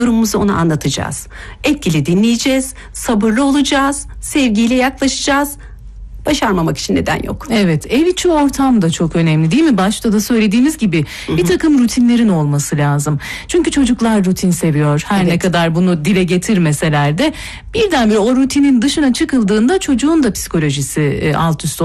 durumumuzu ona anlatacağız. Etkili dinleyeceğiz, sabırlı olacağız, sevgiyle yaklaşacağız. Başarmamak için neden yok. Evet, ev içi ortam da çok önemli değil mi? Başta da söylediğimiz gibi bir takım rutinlerin olması lazım. Çünkü çocuklar rutin seviyor. Her ne kadar bunu dile getirmeseler de birdenbire o rutinin dışına çıkıldığında çocuğun da psikolojisi alt üst